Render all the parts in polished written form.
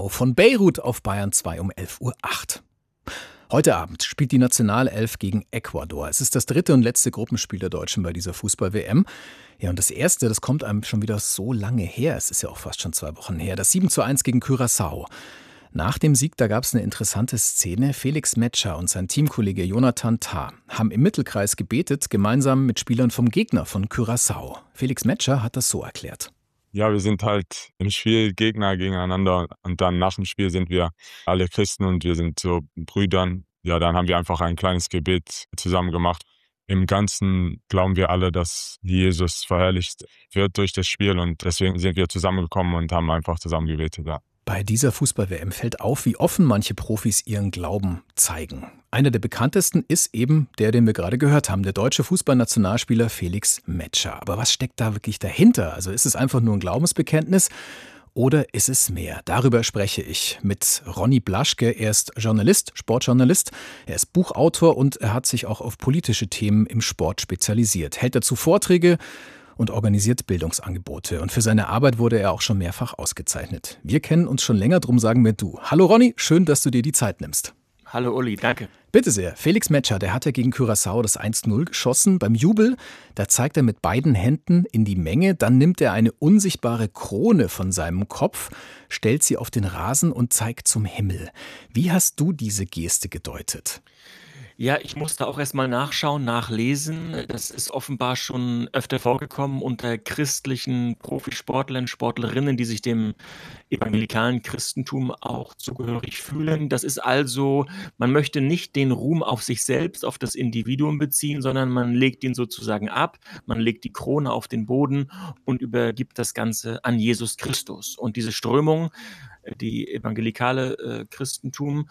von Beirut auf Bayern 2 um 11:08 Uhr. Heute Abend spielt die Nationalelf gegen Ecuador. Es ist das dritte und letzte Gruppenspiel der Deutschen bei dieser Fußball-WM. Ja, und das erste, das kommt einem schon wieder so lange her. Es ist ja auch fast schon 2 Wochen her. Das 7:1 gegen Curaçao. Nach dem Sieg, da gab es eine interessante Szene. Felix Metscher und sein Teamkollege Jonathan Tah haben im Mittelkreis gebetet, gemeinsam mit Spielern vom Gegner von Curaçao. Felix Metscher hat das so erklärt. Ja, wir sind halt im Spiel Gegner gegeneinander und dann nach dem Spiel sind wir alle Christen und wir sind so Brüdern. Ja, dann haben wir einfach ein kleines Gebet zusammen gemacht. Im Ganzen glauben wir alle, dass Jesus verherrlicht wird durch das Spiel und deswegen sind wir zusammengekommen und haben einfach zusammen gebetet, ja. Bei dieser Fußball-WM fällt auf, wie offen manche Profis ihren Glauben zeigen. Einer der bekanntesten ist eben der, den wir gerade gehört haben, der deutsche Fußballnationalspieler Felix Metscher. Aber was steckt da wirklich dahinter? Also ist es einfach nur ein Glaubensbekenntnis oder ist es mehr? Darüber spreche ich mit Ronny Blaschke. Er ist Journalist, Sportjournalist. Er ist Buchautor und er hat sich auch auf politische Themen im Sport spezialisiert. Hält dazu Vorträge und organisiert Bildungsangebote. Und für seine Arbeit wurde er auch schon mehrfach ausgezeichnet. Wir kennen uns schon länger, drum sagen wir du. Hallo Ronny, schön, dass du dir die Zeit nimmst. Hallo Uli, danke. Bitte sehr. Felix Metscher, der hatte gegen Curaçao das 1:0 geschossen. Beim Jubel, da zeigt er mit beiden Händen in die Menge. Dann nimmt er eine unsichtbare Krone von seinem Kopf, stellt sie auf den Rasen und zeigt zum Himmel. Wie hast du diese Geste gedeutet? Ja, ich musste auch erst mal nachschauen, nachlesen. Das ist offenbar schon öfter vorgekommen unter christlichen Profisportlern, Sportlerinnen, die sich dem evangelikalen Christentum auch zugehörig fühlen. Das ist also, man möchte nicht den Ruhm auf sich selbst, auf das Individuum beziehen, sondern man legt ihn sozusagen ab, man legt die Krone auf den Boden und übergibt das Ganze an Jesus Christus. Und diese Strömung, die evangelikale Christentum,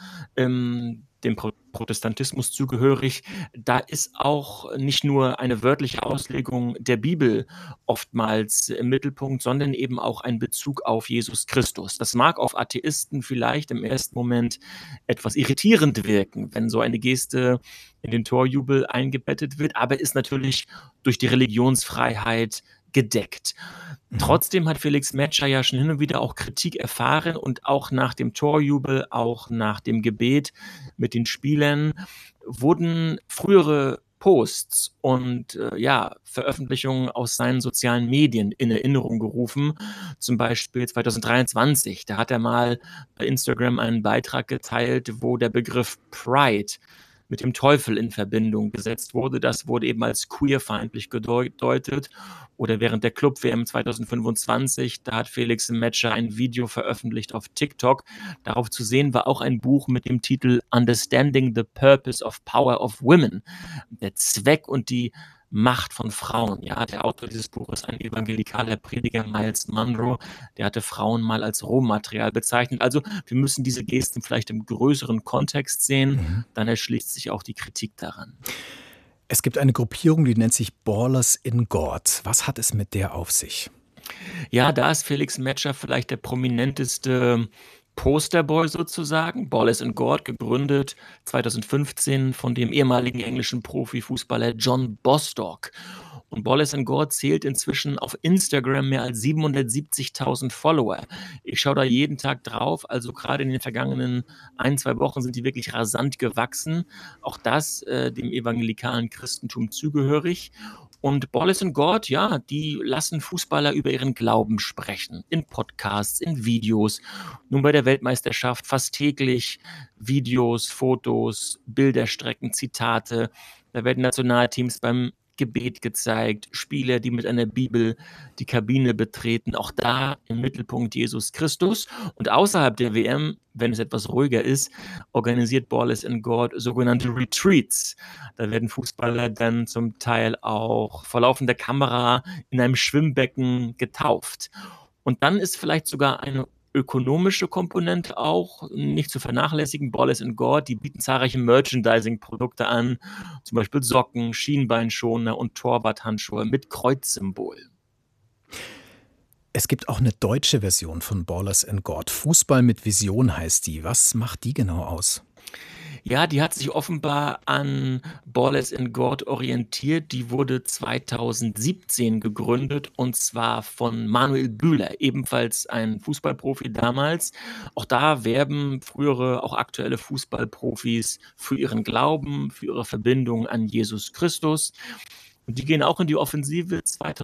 dem Protestantismus zugehörig, da ist auch nicht nur eine wörtliche Auslegung der Bibel oftmals im Mittelpunkt, sondern eben auch ein Bezug auf Jesus Christus. Das mag auf Atheisten vielleicht im ersten Moment etwas irritierend wirken, wenn so eine Geste in den Torjubel eingebettet wird, aber ist natürlich durch die Religionsfreiheit gedeckt. Trotzdem hat Felix Metscher ja schon hin und wieder auch Kritik erfahren und auch nach dem Torjubel, auch nach dem Gebet mit den Spielern wurden frühere Posts und Veröffentlichungen aus seinen sozialen Medien in Erinnerung gerufen. Zum Beispiel 2023, da hat er mal bei Instagram einen Beitrag geteilt, wo der Begriff Pride mit dem Teufel in Verbindung gesetzt wurde. Das wurde eben als queerfeindlich gedeutet. Oder während der Club-WM 2025, da hat Felix Metscher ein Video veröffentlicht auf TikTok. Darauf zu sehen war auch ein Buch mit dem Titel Understanding the Purpose of Power of Women. Der Zweck und die Macht von Frauen. Ja, der Autor dieses Buches, ein evangelikaler Prediger, Miles Monroe, der hatte Frauen mal als Rohmaterial bezeichnet. Also wir müssen diese Gesten vielleicht im größeren Kontext sehen, dann erschließt sich auch die Kritik daran. Es gibt eine Gruppierung, die nennt sich Ballers in God. Was hat es mit der auf sich? Ja, da ist Felix Metscher vielleicht der prominenteste Posterboy sozusagen. Ballers in God, gegründet 2015 von dem ehemaligen englischen Profifußballer John Bostock. Und Ballers in God zählt inzwischen auf Instagram mehr als 770.000 Follower. Ich schaue da jeden Tag drauf, also gerade in den vergangenen 1-2 Wochen sind die wirklich rasant gewachsen. Auch das dem evangelikalen Christentum zugehörig. Und Ballers in God, ja, die lassen Fußballer über ihren Glauben sprechen. In Podcasts, in Videos. Nun bei der Weltmeisterschaft fast täglich Videos, Fotos, Bilderstrecken, Zitate. Da werden Nationalteams beim Gebet gezeigt, Spieler, die mit einer Bibel die Kabine betreten, auch da im Mittelpunkt Jesus Christus. Und außerhalb der WM, wenn es etwas ruhiger ist, organisiert Ballers in God sogenannte Retreats. Da werden Fußballer dann zum Teil auch vor laufender Kamera in einem Schwimmbecken getauft. Und dann ist vielleicht sogar eine ökonomische Komponente auch nicht zu vernachlässigen. Ballers in God, die bieten zahlreiche Merchandising-Produkte an, zum Beispiel Socken, Schienbeinschoner und Torwarthandschuhe mit Kreuzsymbol. Es gibt auch eine deutsche Version von Ballers in God. Fußball mit Vision heißt die. Was macht die genau aus? Ja, die hat sich offenbar an Ball in God orientiert. Die wurde 2017 gegründet und zwar von Manuel Bühler, ebenfalls ein Fußballprofi damals. Auch da werben frühere, auch aktuelle Fußballprofis für ihren Glauben, für ihre Verbindung an Jesus Christus. Und die gehen auch in die Offensive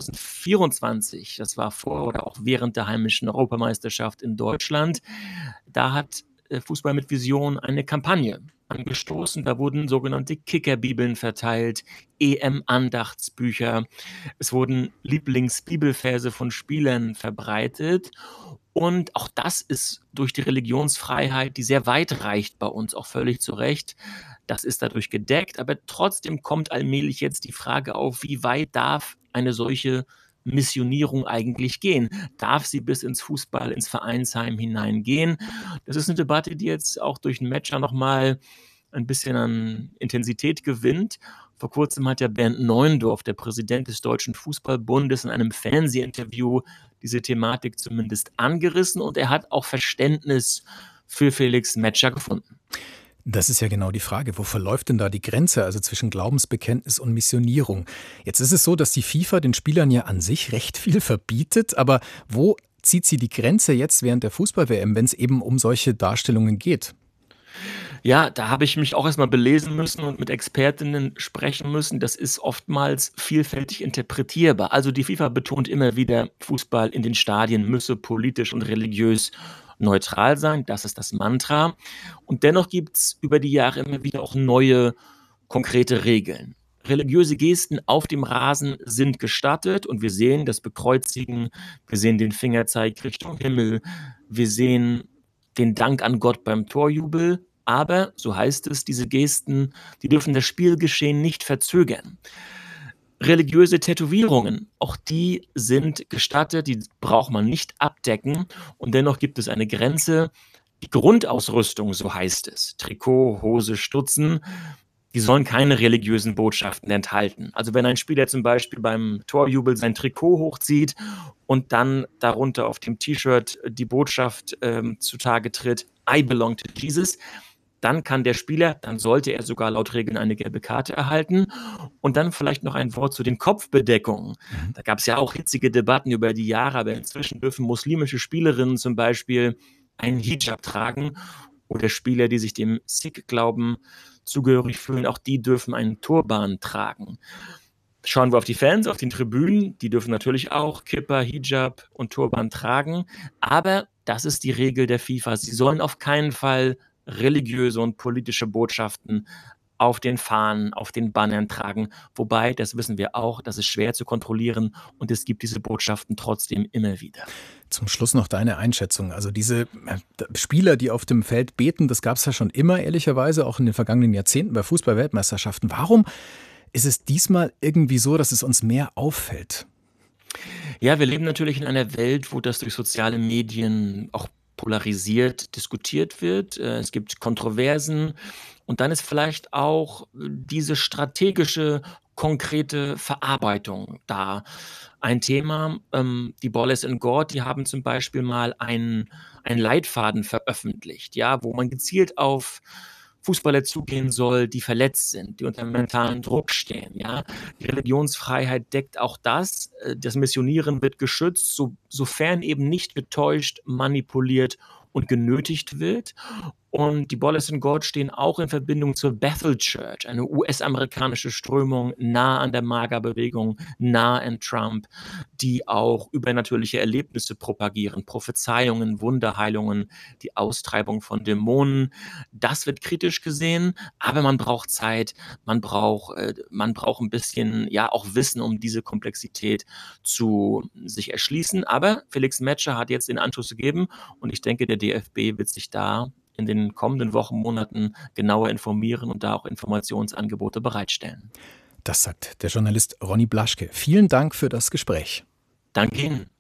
2024. Das war vor oder auch während der heimischen Europameisterschaft in Deutschland. Da hat Fußball mit Vision eine Kampagne angestoßen. Da wurden sogenannte Kickerbibeln verteilt, EM-Andachtsbücher. Es wurden Lieblingsbibelverse von Spielern verbreitet. Und auch das ist durch die Religionsfreiheit, die sehr weit reicht bei uns, auch völlig zu Recht. Das ist dadurch gedeckt, aber trotzdem kommt allmählich jetzt die Frage auf, wie weit darf eine solche Missionierung eigentlich gehen? Darf sie bis ins Fußball, ins Vereinsheim hineingehen? Das ist eine Debatte, die jetzt auch durch den Matcher nochmal ein bisschen an Intensität gewinnt. Vor kurzem hat ja Bernd Neuendorf, der Präsident des Deutschen Fußballbundes, in einem Fernsehinterview diese Thematik zumindest angerissen und er hat auch Verständnis für Felix Metscher gefunden. Das ist ja genau die Frage. Wo verläuft denn da die Grenze, also zwischen Glaubensbekenntnis und Missionierung? Jetzt ist es so, dass die FIFA den Spielern ja an sich recht viel verbietet, aber wo zieht sie die Grenze jetzt während der Fußball-WM, wenn es eben um solche Darstellungen geht? Ja, da habe ich mich auch erstmal belesen müssen und mit Expertinnen sprechen müssen. Das ist oftmals vielfältig interpretierbar. Also die FIFA betont immer wieder, Fußball in den Stadien müsse politisch und religiös neutral sein. Das ist das Mantra. Und dennoch gibt es über die Jahre immer wieder auch neue, konkrete Regeln. Religiöse Gesten auf dem Rasen sind gestattet und wir sehen das Bekreuzigen, wir sehen den Fingerzeig Richtung Himmel, wir sehen den Dank an Gott beim Torjubel. Aber, so heißt es, diese Gesten, die dürfen das Spielgeschehen nicht verzögern. Religiöse Tätowierungen, auch die sind gestattet, die braucht man nicht abdecken. Und dennoch gibt es eine Grenze. Die Grundausrüstung, so heißt es, Trikot, Hose, Stutzen, die sollen keine religiösen Botschaften enthalten. Also wenn ein Spieler zum Beispiel beim Torjubel sein Trikot hochzieht und dann darunter auf dem T-Shirt die Botschaft zutage tritt, I belong to Jesus, dann kann der Spieler, dann sollte er sogar laut Regeln eine gelbe Karte erhalten. Und dann vielleicht noch ein Wort zu den Kopfbedeckungen. Da gab es ja auch hitzige Debatten über die Jahre, aber inzwischen dürfen muslimische Spielerinnen zum Beispiel einen Hijab tragen oder Spieler, die sich dem Sikh-Glauben zugehörig fühlen, auch die dürfen einen Turban tragen. Schauen wir auf die Fans, auf den Tribünen, die dürfen natürlich auch Kippa, Hijab und Turban tragen, aber das ist die Regel der FIFA. Sie sollen auf keinen Fall religiöse und politische Botschaften auf den Fahnen, auf den Bannern tragen. Wobei, das wissen wir auch, das ist schwer zu kontrollieren und es gibt diese Botschaften trotzdem immer wieder. Zum Schluss noch deine Einschätzung. Also diese Spieler, die auf dem Feld beten, das gab es ja schon immer, ehrlicherweise, auch in den vergangenen Jahrzehnten bei Fußball-Weltmeisterschaften. Warum ist es diesmal irgendwie so, dass es uns mehr auffällt? Ja, wir leben natürlich in einer Welt, wo das durch soziale Medien auch polarisiert diskutiert wird. Es gibt Kontroversen und dann ist vielleicht auch diese strategische, konkrete Verarbeitung da ein Thema. Die Ballers in God, die haben zum Beispiel mal einen Leitfaden veröffentlicht, ja, wo man gezielt auf Fußballer zugehen soll, die verletzt sind, die unter mentalen Druck stehen. Ja? Die Religionsfreiheit deckt auch das. Das Missionieren wird geschützt, sofern eben nicht getäuscht, manipuliert und genötigt wird. Und die Ballers in God stehen auch in Verbindung zur Bethel Church, eine US-amerikanische Strömung nah an der MAGA-Bewegung, nah an Trump, die auch übernatürliche Erlebnisse propagieren, Prophezeiungen, Wunderheilungen, die Austreibung von Dämonen. Das wird kritisch gesehen, aber man braucht Zeit, man braucht ein bisschen, ja, auch Wissen, um diese Komplexität zu sich erschließen. Aber Felix Metscher hat jetzt den Anschluss gegeben und ich denke, der DFB wird sich da in den kommenden Wochen, Monaten genauer informieren und da auch Informationsangebote bereitstellen. Das sagt der Journalist Ronny Blaschke. Vielen Dank für das Gespräch. Danke Ihnen.